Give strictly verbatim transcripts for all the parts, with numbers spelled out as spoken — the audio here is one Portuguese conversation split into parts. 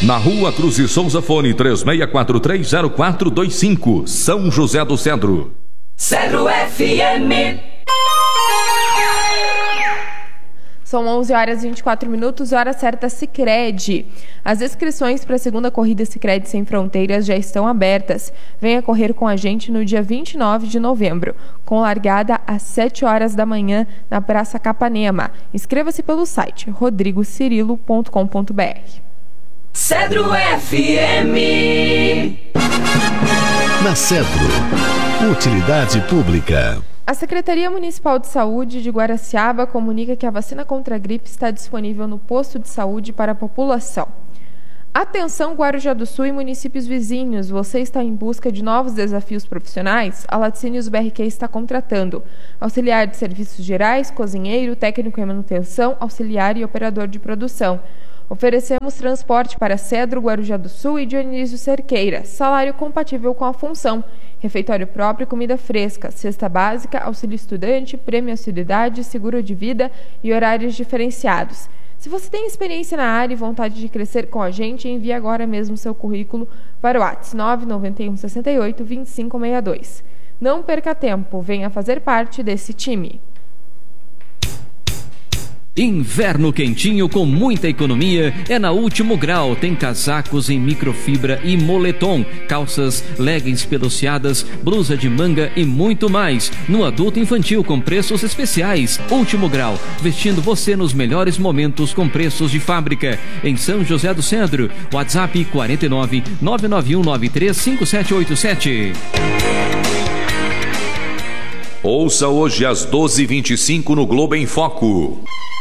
Na Rua Cruz e Souza, fone três seis quatro três zero quatro dois cinco, São José do Cedro. Cedro F M. São onze horas e vinte e quatro minutos, hora certa Sicredi. As inscrições para a segunda corrida Sicredi Sem Fronteiras já estão abertas. Venha correr com a gente no dia vinte e nove de novembro, com largada às sete horas da manhã na Praça Capanema. Inscreva-se pelo site rodrigo cirilo ponto com ponto b r. Cedro F M. Na Cedro, utilidade pública. A Secretaria Municipal de Saúde de Guaraciaba comunica que a vacina contra a gripe está disponível no posto de saúde para a população. Atenção, Guarujá do Sul e municípios vizinhos, você está em busca de novos desafios profissionais? A Laticínios B R Q está contratando auxiliar de serviços gerais, cozinheiro, técnico em manutenção, auxiliar e operador de produção. Oferecemos transporte para Cedro, Guarujá do Sul e Dionísio Cerqueira, salário compatível com a função, refeitório próprio, comida fresca, cesta básica, auxílio estudante, prêmio auxiliaridade, seguro de vida e horários diferenciados. Se você tem experiência na área e vontade de crescer com a gente, envie agora mesmo seu currículo para o WhatsApp nove nove um seis oito dois cinco seis dois. Não perca tempo, venha fazer parte desse time. Inverno quentinho com muita economia é na Último Grau. Tem casacos em microfibra e moletom, calças, leggings peluciadas, blusa de manga e muito mais. No adulto e infantil com preços especiais. Último Grau, vestindo você nos melhores momentos com preços de fábrica. Em São José do Cedro, WhatsApp quatro nove nove nove um nove três cinco sete oito sete. Ouça hoje às doze e vinte e cinco no Globo em Foco.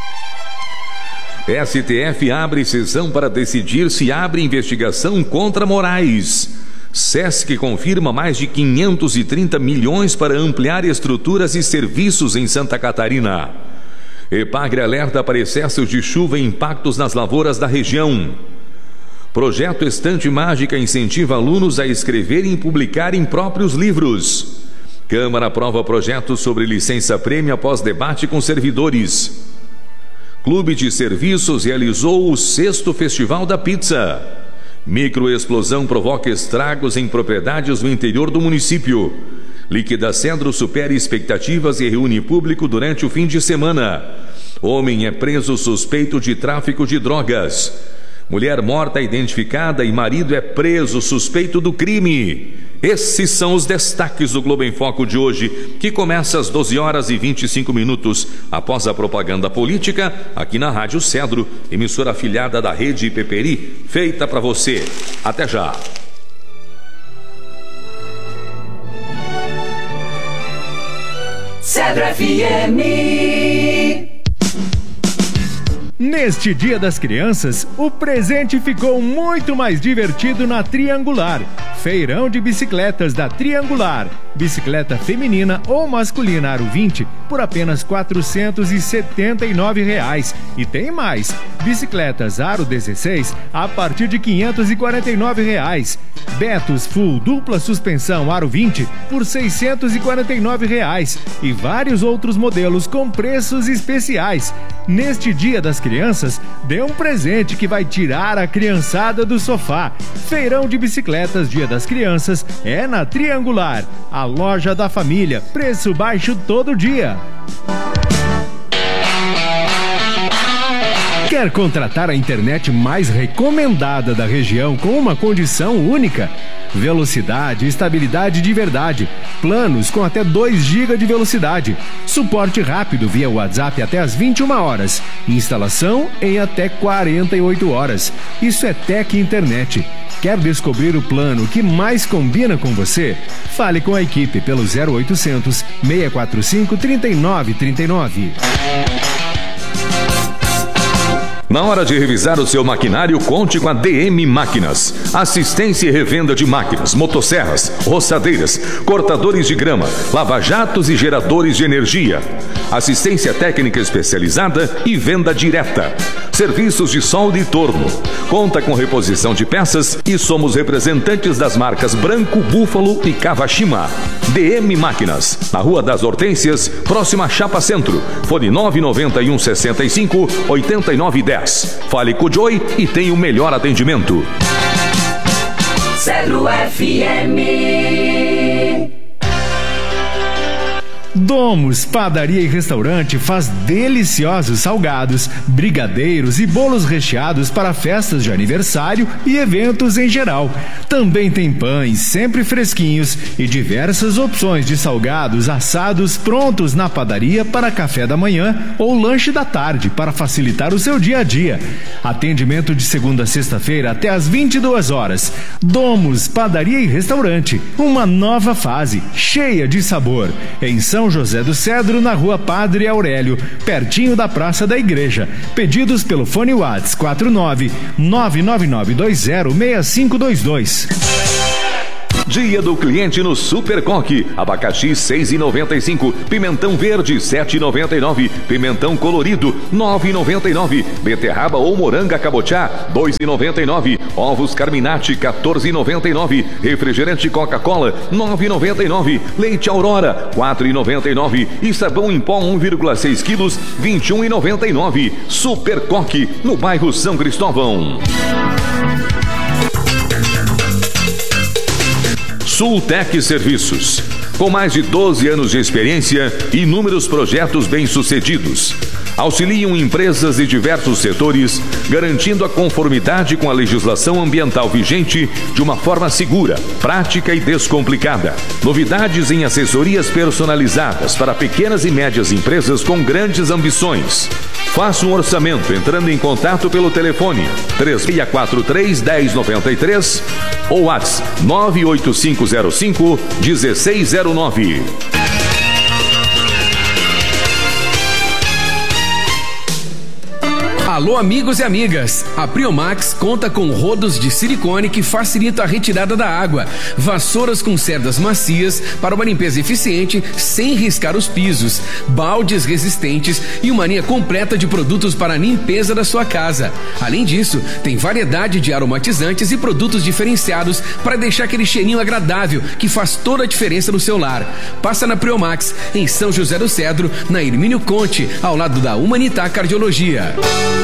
S T F abre sessão para decidir se abre investigação contra Moraes. Sesc confirma mais de quinhentos e trinta milhões para ampliar estruturas e serviços em Santa Catarina. Epagre alerta para excessos de chuva e impactos nas lavouras da região. Projeto Estante Mágica incentiva alunos a escreverem e publicarem próprios livros. Câmara aprova projeto sobre licença-prêmio após debate com servidores. Clube de Serviços realizou o sexto Festival da Pizza. Microexplosão provoca estragos em propriedades no interior do município. Líquida Cedro supera expectativas e reúne público durante o fim de semana. Homem é preso suspeito de tráfico de drogas. Mulher morta identificada e marido é preso suspeito do crime. Esses são os destaques do Globo em Foco de hoje, que começa às doze horas e vinte e cinco minutos, após a propaganda política, aqui na Rádio Cedro, emissora afiliada da Rede Peperi, feita para você. Até já! Cedro F M. Neste Dia das Crianças, o presente ficou muito mais divertido na Triangular. Feirão de bicicletas da Triangular. Bicicleta feminina ou masculina aro vinte por apenas quatrocentos e setenta e nove reais. E tem mais. Bicicletas aro dezesseis a partir de quinhentos e quarenta e nove reais. Betos Full dupla suspensão aro vinte por seiscentos e quarenta e nove reais. E vários outros modelos com preços especiais. Neste Dia das Crianças, dê um presente que vai tirar a criançada do sofá. Feirão de bicicletas Dia das Crianças é na Triangular, a loja da família, preço baixo todo dia. Quer contratar a internet mais recomendada da região com uma condição única? Velocidade e estabilidade de verdade. Planos com até dois gigas de velocidade. Suporte rápido via WhatsApp até às vinte e uma horas. Instalação em até quarenta e oito horas. Isso é Tec Internet. Quer descobrir o plano que mais combina com você? Fale com a equipe pelo zero oitocentos, seis quatro cinco, três nove três nove. Na hora de revisar o seu maquinário, conte com a D M Máquinas. Assistência e revenda de máquinas, motosserras, roçadeiras, cortadores de grama, lava-jatos e geradores de energia. Assistência técnica especializada e venda direta. Serviços de solda e torno. Conta com reposição de peças e somos representantes das marcas Branco, Búfalo e Kawashima. D M Máquinas, na Rua das Hortênsias, próxima à Chapa Centro. Fone nove nove um, seis cinco, oito nove um zero. Goiás. Fale com o Joey e tenha o melhor atendimento. Cedro F M. Domus Padaria e Restaurante faz deliciosos salgados, brigadeiros e bolos recheados para festas de aniversário e eventos em geral. Também tem pães sempre fresquinhos e diversas opções de salgados assados prontos na padaria para café da manhã ou lanche da tarde para facilitar o seu dia a dia. Atendimento de segunda a sexta-feira até às vinte e duas horas. Domus Padaria e Restaurante, uma nova fase cheia de sabor. Em São José do Cedro, na Rua Padre Aurélio, pertinho da Praça da Igreja. Pedidos pelo fone WhatsApp quatro nove nove nove nove dois zero seis cinco dois dois. Dia do cliente no Super Coque. Abacaxi seis reais e noventa e cinco centavos, pimentão verde sete reais e noventa e nove centavos, pimentão colorido nove reais e noventa e nove centavos, beterraba ou moranga cabotiá dois reais e noventa e nove centavos, ovos Carminati quatorze reais e noventa e nove centavos, refrigerante Coca-Cola nove reais e noventa e nove centavos, leite Aurora quatro reais e noventa e nove centavos e sabão em pó um vírgula seis quilos vinte e um reais e noventa e nove centavos. Super Coque, no bairro São Cristóvão. Sultec Serviços. Com mais de doze anos de experiência e inúmeros projetos bem-sucedidos. Auxiliam empresas de diversos setores, garantindo a conformidade com a legislação ambiental vigente de uma forma segura, prática e descomplicada. Novidades em assessorias personalizadas para pequenas e médias empresas com grandes ambições. Faça um orçamento entrando em contato pelo telefone três seis quatro três, um zero nove três ou WhatsApp nove oito cinco zero cinco um seis zero nove. Alô, amigos e amigas, a Priomax conta com rodos de silicone que facilita a retirada da água, vassouras com cerdas macias para uma limpeza eficiente sem riscar os pisos, baldes resistentes e uma linha completa de produtos para a limpeza da sua casa. Além disso, tem variedade de aromatizantes e produtos diferenciados para deixar aquele cheirinho agradável que faz toda a diferença no seu lar. Passa na Priomax, em São José do Cedro, na Hermínio Conte, ao lado da Humanitar Cardiologia.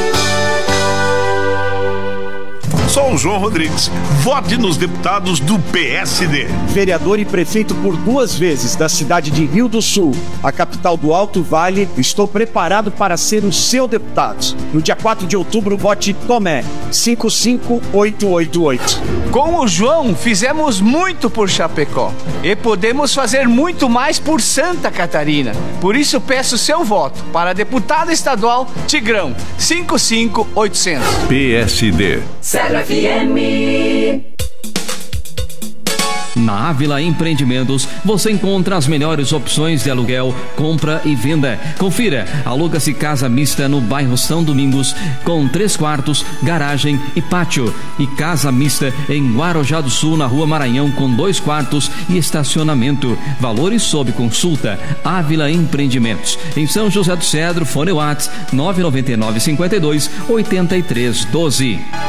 Sou o João Rodrigues. Vote nos deputados do P S D. Vereador e prefeito por duas vezes da cidade de Rio do Sul, a capital do Alto Vale, estou preparado para ser o seu deputado. No dia quatro de outubro, vote Tomé, cinco cinco oito oito oito. Com o João, fizemos muito por Chapecó e podemos fazer muito mais por Santa Catarina. Por isso, peço seu voto para deputado estadual Tigrão, cinco cinco oito zero zero. P S D. Cedro F M. Na Ávila Empreendimentos, você encontra as melhores opções de aluguel, compra e venda. Confira, aluga-se casa mista no bairro São Domingos, com três quartos, garagem e pátio. E casa mista em Guarujá do Sul, na Rua Maranhão, com dois quartos e estacionamento. Valores sob consulta. Ávila Empreendimentos. Em São José do Cedro, fone WhatsApp nove nove nove cinco dois oito três um dois.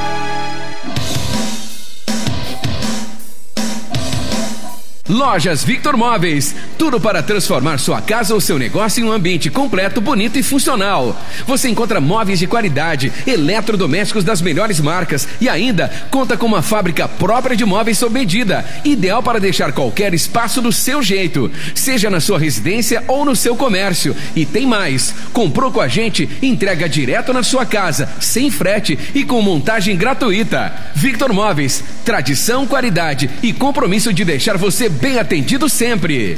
Lojas Victor Móveis, tudo para transformar sua casa ou seu negócio em um ambiente completo, bonito e funcional. Você encontra móveis de qualidade, eletrodomésticos das melhores marcas e ainda conta com uma fábrica própria de móveis sob medida, ideal para deixar qualquer espaço do seu jeito, seja na sua residência ou no seu comércio. E tem mais, comprou com a gente, entrega direto na sua casa, sem frete e com montagem gratuita. Victor Móveis, tradição, qualidade e compromisso de deixar você bem atendido sempre.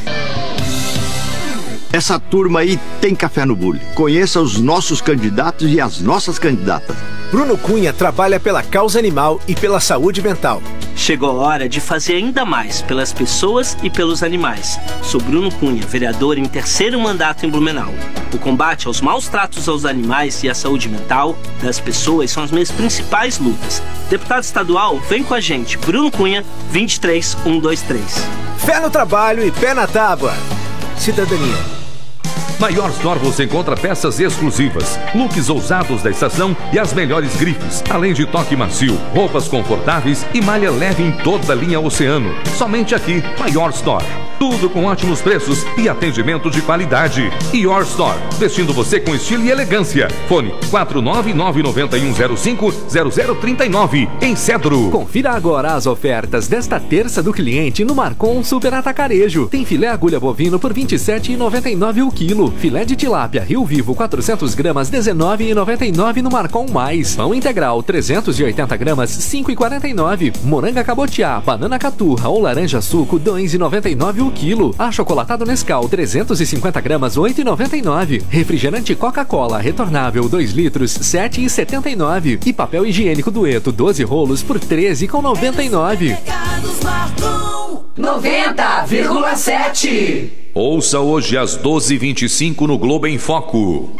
Essa turma aí tem café no bule. Conheça os nossos candidatos e as nossas candidatas. Bruno Cunha trabalha pela causa animal e pela saúde mental. Chegou a hora de fazer ainda mais pelas pessoas e pelos animais. Sou Bruno Cunha, vereador em terceiro mandato em Blumenau. O combate aos maus tratos aos animais e a saúde mental das pessoas são as minhas principais lutas. Deputado estadual, vem com a gente. Bruno Cunha, vinte e três mil cento e vinte e três. Fé no trabalho e pé na tábua. Cidadania. Na Your Store você encontra peças exclusivas, looks ousados da estação e as melhores grifes, além de toque macio, roupas confortáveis e malha leve em toda a linha Oceano. Somente aqui, na Your Store. Tudo com ótimos preços e atendimento de qualidade. Your Store, vestindo você com estilo e elegância. Fone quatro nove nove nove um zero cinco zero zero três nove, em Cedro. Confira agora as ofertas desta terça do cliente no Marcon Super Atacarejo. Tem filé agulha bovino por vinte e sete reais e noventa e nove centavos o quilo. Filé de tilápia Rio Vivo quatrocentas gramas dezenove reais e noventa e nove centavos no Marcon Mais. Pão integral trezentos e oitenta gramas cinco reais e quarenta e nove centavos. Moranga cabotiá, banana caturra ou laranja suco dois reais e noventa e nove centavos o quilo. Achocolatado Nescau trezentos e cinquenta gramas oito reais e noventa e nove centavos. Refrigerante Coca-Cola retornável dois litros sete reais e setenta e nove centavos. E papel higiênico Dueto doze rolos por treze reais e noventa e nove centavos. noventa vírgula sete. Ouça hoje às doze e vinte e cinco no Globo em Foco.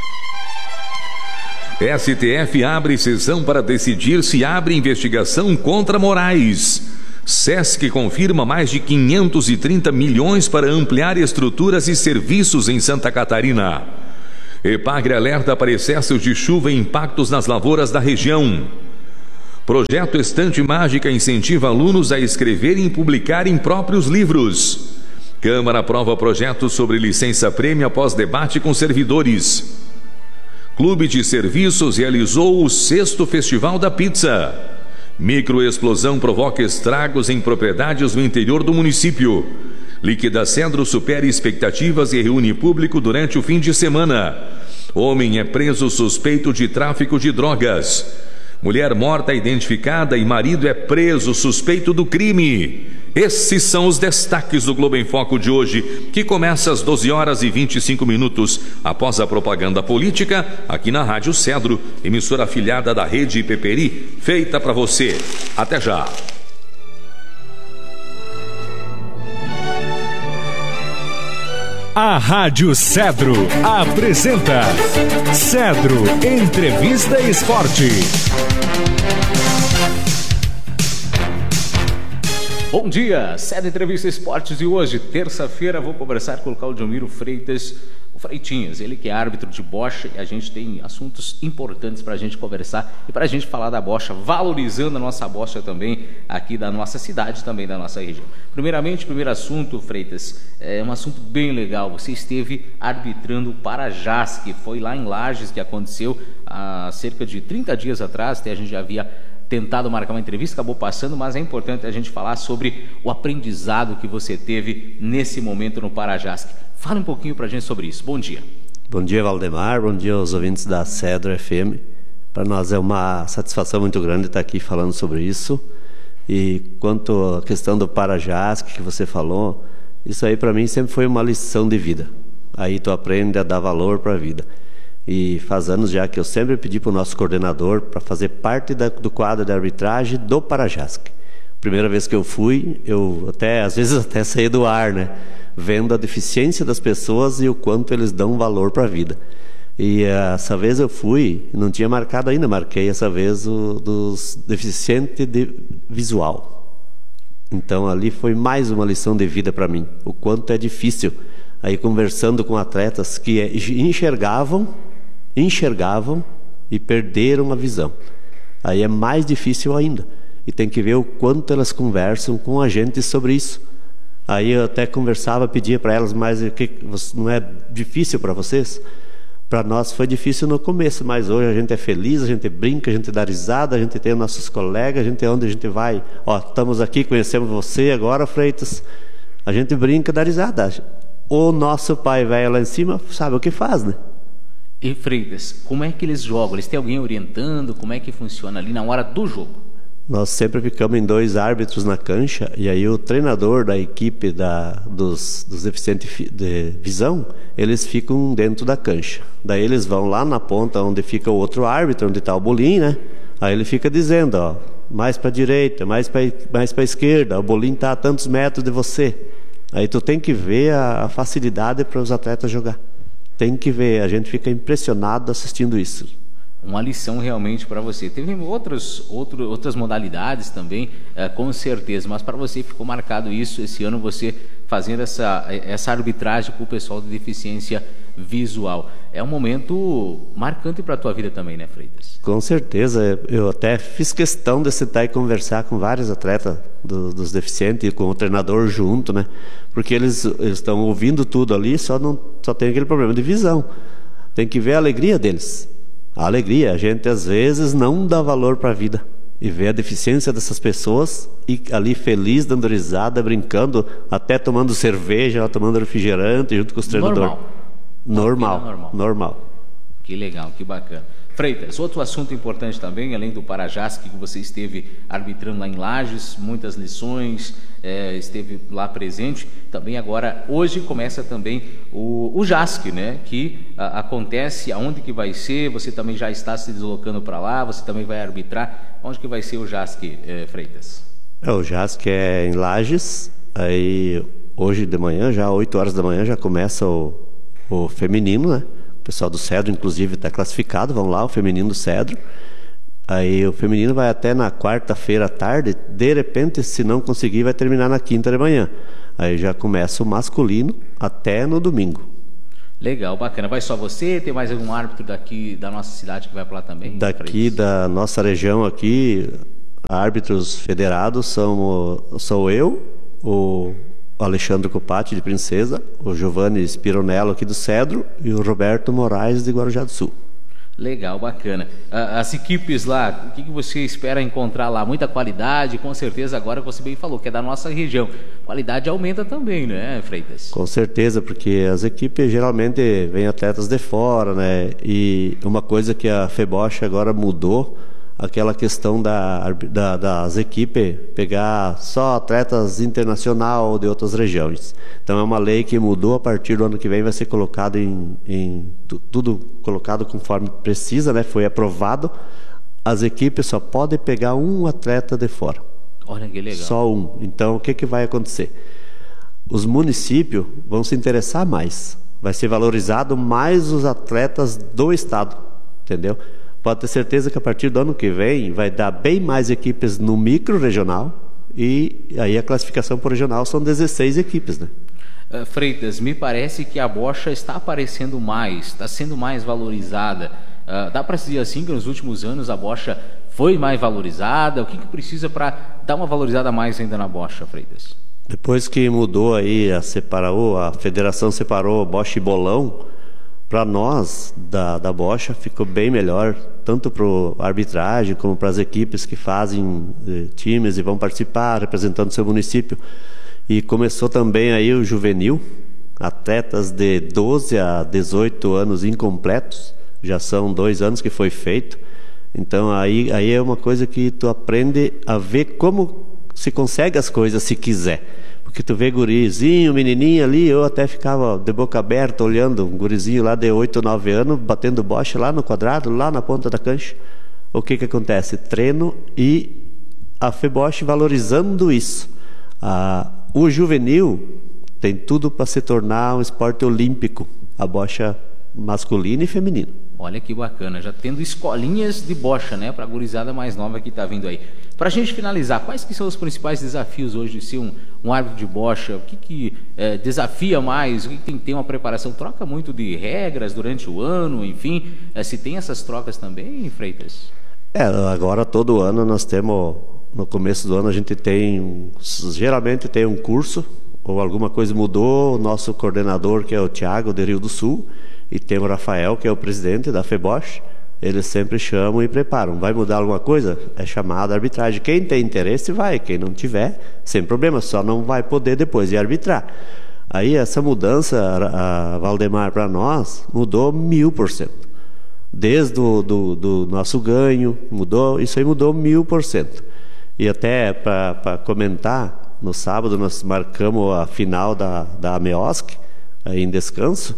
S T F abre sessão para decidir se abre investigação contra Moraes. Sesc confirma mais de quinhentos e trinta milhões para ampliar estruturas e serviços em Santa Catarina. Epagre alerta para excessos de chuva e impactos nas lavouras da região. Projeto Estante Mágica incentiva alunos a escreverem e publicarem próprios livros. Câmara aprova projeto sobre licença-prêmio após debate com servidores. Clube de Serviços realizou o sexto Festival da Pizza. Microexplosão provoca estragos em propriedades no interior do município. Líquida Cedro supera expectativas e reúne público durante o fim de semana. Homem é preso suspeito de tráfico de drogas. Mulher morta identificada e marido é preso suspeito do crime. Esses são os destaques do Globo em Foco de hoje, que começa às doze horas e vinte e cinco minutos, após a propaganda política, aqui na Rádio Cedro, emissora afiliada da Rede Peperi, feita para você. Até já! A Rádio Cedro apresenta Cedro Entrevista Esporte. Bom dia, Cedro Entrevista Esportes, e hoje, terça-feira, vou conversar com o Claudioniro Freitas, o Freitinhas, ele que é árbitro de bocha, e a gente tem assuntos importantes para a gente conversar e para a gente falar da bocha, valorizando a nossa bocha também aqui da nossa cidade, também da nossa região. Primeiramente, primeiro assunto, Freitas, é um assunto bem legal. Você esteve arbitrando o Parajás, que foi lá em Lages, que aconteceu há cerca de trinta dias atrás, até a gente já havia tentado marcar uma entrevista, acabou passando, mas é importante a gente falar sobre o aprendizado que você teve nesse momento no Parajás. Fala um pouquinho pra gente sobre isso. Bom dia. Bom dia, Valdemar. Bom dia aos ouvintes da Cedro F M. Para nós é uma satisfação muito grande estar aqui falando sobre isso. E quanto à questão do Parajás que você falou, isso aí para mim sempre foi uma lição de vida. Aí tu aprende a dar valor para a vida. E faz anos já que eu sempre pedi para o nosso coordenador para fazer parte da, do quadro de arbitragem do Parajás. Primeira vez que eu fui, eu até às vezes até saí do ar, né? Vendo a deficiência das pessoas e o quanto eles dão valor para a vida. E essa vez eu fui, não tinha marcado ainda, marquei essa vez o dos deficientes de visual. Então ali foi mais uma lição de vida para mim, o quanto é difícil. Aí conversando com atletas que enxergavam, enxergavam e perderam a visão. Aí é mais difícil ainda. E tem que ver o quanto elas conversam com a gente sobre isso. Aí eu até conversava, pedia para elas, mas que não é difícil para vocês? Para nós foi difícil no começo, mas hoje a gente é feliz, a gente brinca, a gente dá risada, a gente tem nossos colegas, a gente onde a gente vai. Ó, estamos aqui, conhecemos você agora, Freitas. A gente brinca, dá risada. O nosso pai velho lá em cima sabe o que faz, né? E Freitas, como é que eles jogam? Eles têm alguém orientando? Como é que funciona ali na hora do jogo? Nós sempre ficamos em dois árbitros na cancha, e aí o treinador da equipe da, dos, dos deficientes de visão, eles ficam dentro da cancha. Daí eles vão lá na ponta onde fica o outro árbitro, onde está o bolinho, né? Aí ele fica dizendo, ó, mais para a direita, mais para mais para a esquerda, o bolinho está a tantos metros de você. Aí tu tem que ver a, a facilidade para os atletas jogar. Tem que ver, a gente fica impressionado assistindo isso. Uma lição realmente para você. Teve outros, outro, outras modalidades também, é, com certeza, mas para você ficou marcado isso, esse ano você fazendo essa, essa arbitragem com o pessoal de deficiência visual. é um momento marcante para a tua vida também, né, Freitas? Com certeza, eu até fiz questão de sentar e conversar com vários atletas do, dos deficientes e com o treinador junto, né? Porque eles estão ouvindo tudo ali, só, não, só tem aquele problema de visão. Tem que ver a alegria deles. A alegria, a gente às vezes não dá valor para a vida. E ver a deficiência dessas pessoas e ali feliz, dando risada, brincando, até tomando cerveja, tomando refrigerante junto com os treinadores. Normal. Normal, normal. normal. Que legal, que bacana. Freitas, outro assunto importante também, além do Parajask, que você esteve arbitrando lá em Lages, muitas lições, é, esteve lá presente, também agora, hoje começa também o, o JASC, né, que a, acontece, aonde que vai ser, você também já está se deslocando para lá, você também vai arbitrar, onde que vai ser o JASC, é, Freitas? É, o JASC é em Lages, aí hoje de manhã, já oito horas da manhã, já começa o, o feminino, né? O pessoal do Cedro, inclusive, está classificado, vão lá, o feminino do Cedro. Aí o feminino vai até na quarta-feira à tarde, de repente, se não conseguir, vai terminar na quinta de manhã. Aí já começa o masculino até no domingo. Legal, bacana. Vai só você? Tem mais algum árbitro daqui da nossa cidade que vai para lá também? Daqui da nossa região aqui, árbitros federados são, sou eu, o Alexandre Copati de Princesa, o Giovanni Spironello aqui do Cedro e o Roberto Moraes de Guarujá do Sul. Legal, bacana. As equipes lá, o que você espera encontrar lá? Muita qualidade, com certeza, agora que você bem falou, que é da nossa região. Qualidade aumenta também, né, Freitas? Com certeza, porque as equipes geralmente vêm atletas de fora, né? E uma coisa que a FEBOSH agora mudou, aquela questão da, da, das equipes pegar só atletas internacional de outras regiões. Então é uma lei que mudou, a partir do ano que vem vai ser colocado em, em tudo colocado conforme precisa, né? Foi aprovado. As equipes só podem pegar um atleta de fora. Olha que legal. Só um. Então o que, que vai acontecer? Os municípios vão se interessar mais. Vai ser valorizado mais os atletas do estado, entendeu? Pode ter certeza que a partir do ano que vem vai dar bem mais equipes no micro-regional e aí a classificação por regional são dezesseis equipes, né? Uh, Freitas, me parece que a bocha está aparecendo mais, está sendo mais valorizada. Uh, dá para dizer assim que nos últimos anos a bocha foi mais valorizada? O que, que precisa para dar uma valorizada mais ainda na bocha, Freitas? Depois que mudou aí, a, separou, a federação separou bocha e bolão, para nós, da, da bocha, ficou bem melhor, tanto para a arbitragem, como para as equipes que fazem eh, times e vão participar, representando seu município. E começou também aí o juvenil, atletas de doze a dezoito anos incompletos, já são dois anos que foi feito. Então aí, aí é uma coisa que tu aprende a ver como se consegue as coisas se quiser. Porque tu vê gurizinho, menininho ali, eu até ficava de boca aberta olhando um gurizinho lá de oito, nove anos, batendo bocha lá no quadrado, lá na ponta da cancha. O que que acontece? Treino e a FEBOSH valorizando isso. Ah, o juvenil tem tudo para se tornar um esporte olímpico, a bocha masculina e feminina. Olha que bacana, já tendo escolinhas de bocha, né, para a gurizada mais nova que está vindo aí. Para a gente finalizar, quais que são os principais desafios hoje de ser um, um árbitro de bocha? O que, que é, desafia mais? O que, que tem que ter uma preparação? Troca muito de regras durante o ano, enfim, é, se tem essas trocas também, Freitas? É, agora todo ano nós temos, no começo do ano a gente tem, geralmente tem um curso, ou alguma coisa mudou, o nosso coordenador, que é o Thiago, de Rio do Sul, e tem o Rafael, que é o presidente da FEBOSH, eles sempre chamam e preparam. Vai mudar alguma coisa? É chamada arbitragem. Quem tem interesse vai, quem não tiver, sem problema, só não vai poder depois ir arbitrar. Aí essa mudança, a Valdemar, para nós, mudou mil por cento. Desde o do, do nosso ganho, mudou, isso aí mudou mil por cento. E até para comentar, no sábado nós marcamos a final da, da AMEOSC, aí em Descanso.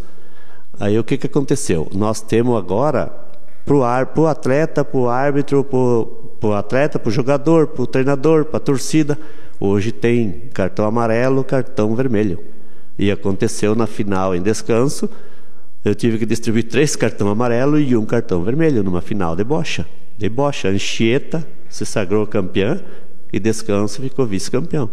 Aí o que, que aconteceu? Nós temos agora para o ar, pro atleta, para o árbitro, para o atleta, para o jogador, para o treinador, para a torcida. Hoje tem cartão amarelo, cartão vermelho. E aconteceu na final em Descanso, eu tive que distribuir três cartões amarelos e um cartão vermelho numa final de bocha. De bocha, Anchieta se sagrou campeã e Descanso ficou vice-campeão.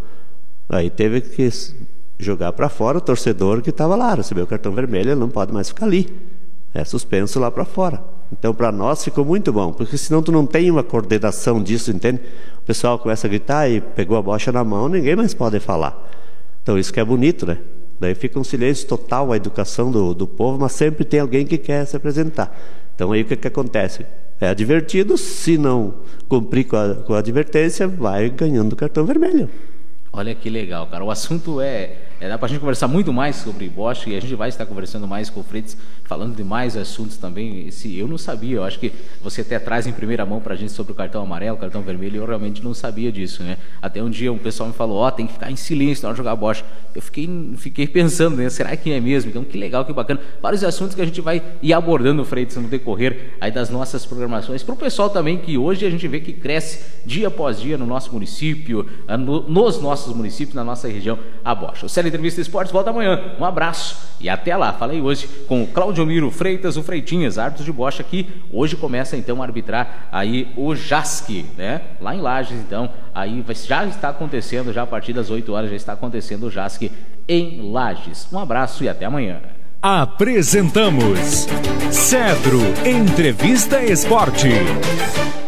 Aí teve que jogar para fora o torcedor que estava lá, recebeu o cartão vermelho, ele não pode mais ficar ali. é suspenso lá para fora. Então, para nós ficou muito bom, porque senão tu não tem uma coordenação disso, entende? O pessoal começa a gritar e pegou a bocha na mão, ninguém mais pode falar. Então, isso que é bonito, né? Daí fica um silêncio total a educação do, do povo, mas sempre tem alguém que quer se apresentar. Então, aí o que, que acontece? É advertido, se não cumprir com a, com a advertência, vai ganhando cartão vermelho. Olha que legal, cara. O assunto é... é dá pra gente conversar muito mais sobre Bosch e a gente vai estar conversando mais com o Freitas, falando de mais assuntos também. Esse, eu não sabia, eu acho que você até traz em primeira mão pra gente sobre o cartão amarelo, o cartão vermelho, e eu realmente não sabia disso, né? Até um dia um pessoal me falou, ó, oh, tem que ficar em silêncio na hora de jogar Bosch. Eu fiquei, fiquei pensando, né? Será que é mesmo? Então, que legal, que bacana. Vários assuntos que a gente vai ir abordando, Freitas, no decorrer aí das nossas programações. Pro pessoal também que hoje a gente vê que cresce dia após dia no nosso município, no, nos nossos municípios, na nossa região, a Bosch. O Série Entrevista Esportes volta amanhã. Um abraço e até lá. Falei hoje com o Claudio Miro Freitas, o Freitinhas, árbitro de Bosch aqui. Hoje começa então a arbitrar aí o Jasque, né? Lá em Lages, então, aí vai, já está acontecendo, já a partir das oito horas já está acontecendo o Jasque em Lages. Um abraço e até amanhã. Apresentamos Cedro Entrevista Esporte.